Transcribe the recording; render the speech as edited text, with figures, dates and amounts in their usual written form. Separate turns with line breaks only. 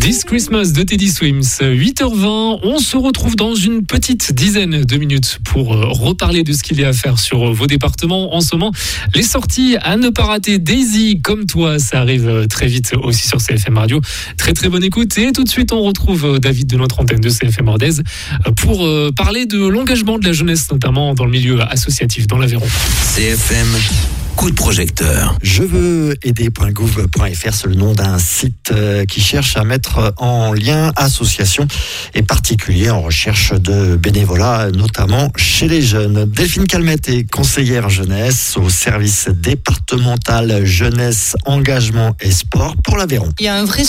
This Christmas de Teddy Swims, 8h20, on se retrouve dans une petite dizaine de minutes pour reparler de ce qu'il y a à faire sur vos départements en ce moment. Les sorties à ne pas rater, Daisy, comme toi, ça arrive très vite aussi sur CFM Radio. Très très bonne écoute et tout de suite on retrouve David de notre antenne de CFM Ordaise pour parler de l'engagement de la jeunesse, notamment dans le milieu associatif dans l'Aveyron.
CFM, coup de projecteur.
Je veux aider.gouv.fr, c'est le nom d'un site qui cherche à mettre en lien associations et particuliers en recherche de bénévolat, notamment chez les jeunes. Delphine Calmette est conseillère jeunesse au service départemental jeunesse, engagement et sport pour l'Aveyron.
Il y a un vrai